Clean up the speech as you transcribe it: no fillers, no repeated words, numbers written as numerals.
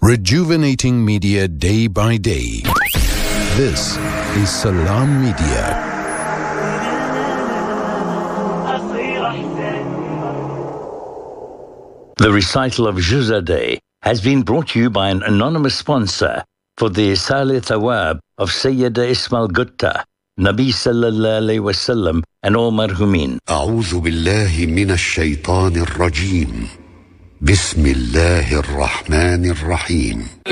Rejuvenating media day by day. This is Salam Media. The recital of Juzadeh has been brought to you by an anonymous sponsor for the Salih Thawab of Sayyida Ismail Gutta, Nabi Sallallahu Alaihi Wasallam and all marhumin. أعوذ بالله من الشيطان الرجيم. بسم الله الرحمن الرحيم.